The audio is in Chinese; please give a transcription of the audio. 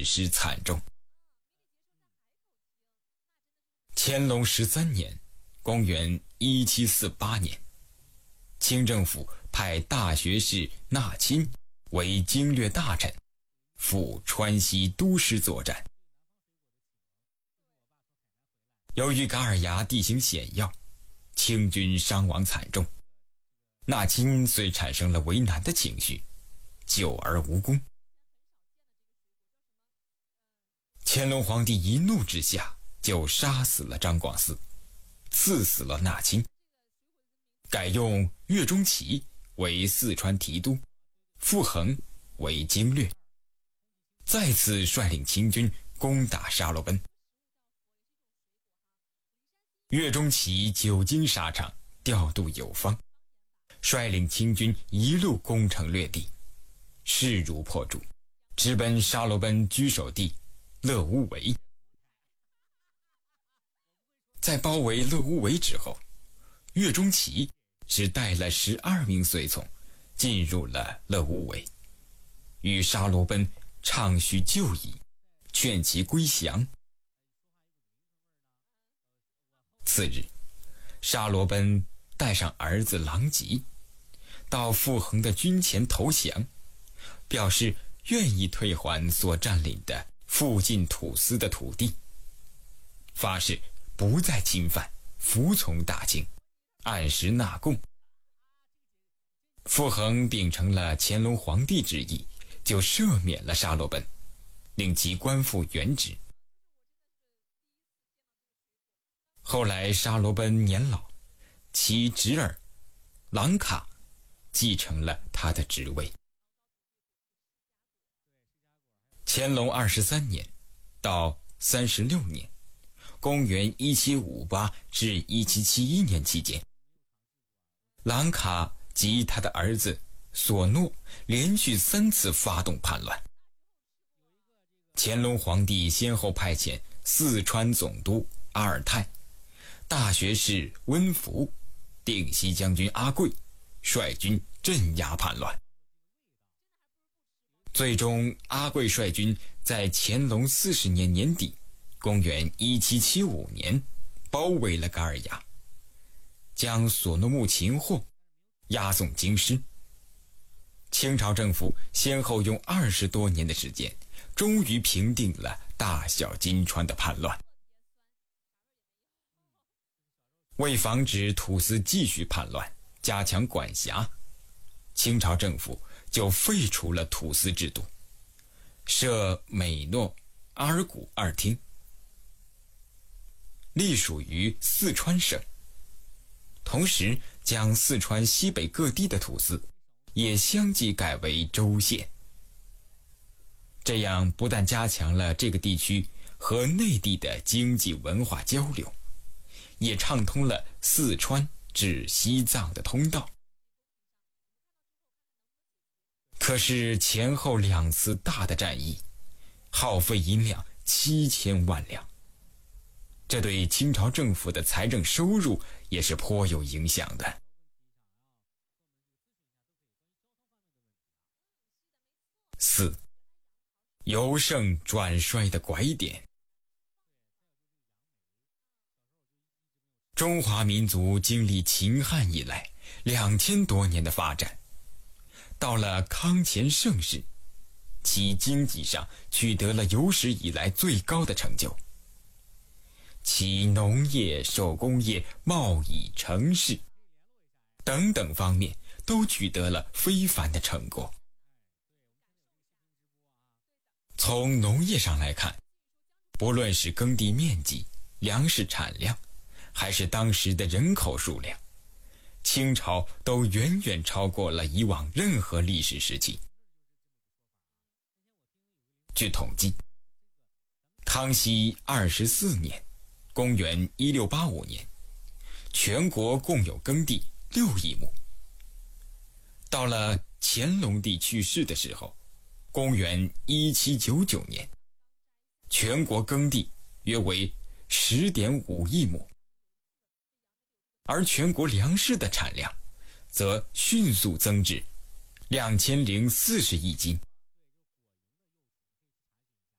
损失惨重。乾隆13年，公元1748年，清政府派大学士纳钦为经略大臣，赴川西都师作战。由于噶尔牙地形险要，清军伤亡惨重，纳钦虽产生了为难的情绪，久而无功。乾隆皇帝一怒之下，就杀死了张广嗣，赐死了纳钦，改用岳钟琪为四川提督，傅恒为经略，再次率领清军攻打沙罗奔。岳钟琪久经沙场，调度有方，率领清军一路攻城略地，势如破竹，直奔沙罗奔居首地勒乌维。在包围勒乌维之后，岳钟琪只带了12名随从进入了勒乌维，与沙罗奔畅叙旧谊，劝其归降。次日，沙罗奔带上儿子郎吉到傅恒的军前投降，表示愿意退还所占领的附近土司的土地，发誓不再侵犯，服从大清，按时纳贡。傅恒秉承了乾隆皇帝之意，就赦免了沙罗奔，令其官复原职。后来沙罗奔年老，其侄儿郎卡继承了他的职位。乾隆23年到36年，公元1758至1771年期间，郎卡及他的儿子索诺连续3次发动叛乱。乾隆皇帝先后派遣四川总督阿尔泰、大学士温福、定西将军阿贵率军镇压叛乱。最终阿贵率军在乾隆40年年底，公元1775年包围了噶尔牙，将索诺木擒获，押送京师。清朝政府先后用20多年的时间，终于平定了大小金川的叛乱。为防止土司继续叛乱，加强管辖，清朝政府就废除了土司制度，设美诺、阿尔古2厅，隶属于四川省，同时将四川西北各地的土司也相继改为州县。这样不但加强了这个地区和内地的经济文化交流，也畅通了四川至西藏的通道。可是前后2次大的战役，耗费银两7000万两，这对清朝政府的财政收入也是颇有影响的。4. 由盛转衰的拐点。中华民族经历秦汉以来2000多年的发展，到了康乾盛世，其经济上取得了有史以来最高的成就，其农业、手工业、贸易、城市等等方面都取得了非凡的成果。从农业上来看，不论是耕地面积、粮食产量，还是当时的人口数量，清朝都远远超过了以往任何历史时期。据统计，康熙24年，公元1685年，全国共有耕地6亿亩。到了乾隆帝去世的时候，公元1799年，全国耕地约为10.5亿亩，而全国粮食的产量则迅速增至2040亿斤。